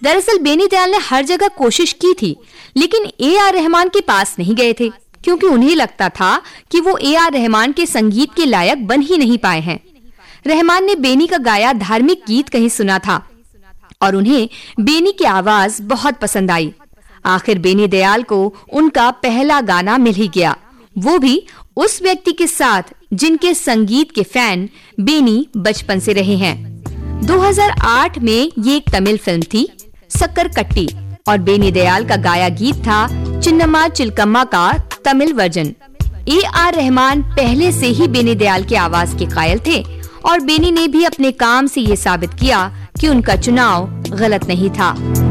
दरअसल बेनी दयाल ने हर जगह कोशिश की थी, लेकिन ए.आर. रहमान के पास नहीं गए थे, क्योंकि उन्हें लगता था कि वो ए.आर. रहमान के संगीत के लायक बन ही नहीं पाए हैं। रहमान ने बेनी का गाया धार्मिक गीत कहीं सुना था और उन्हें बेनी की आवाज बहुत पसंद आई। आखिर बेनी दयाल को उनका पहला गाना मिल ही गया, वो भी उस व्यक्ति के साथ जिनके संगीत के फैन बेनी बचपन से रहे हैं। 2008 में ये एक तमिल फिल्म थी, सक्कर कट्टी, और बेनी दयाल का गाया गीत था चिन्नम्मा चिलकम्मा का तमिल वर्जन। ए.आर. रहमान पहले से ही बेनी दयाल की आवाज के कायल थे और बेनी ने भी अपने काम से ये साबित किया कि उनका चुनाव गलत नहीं था।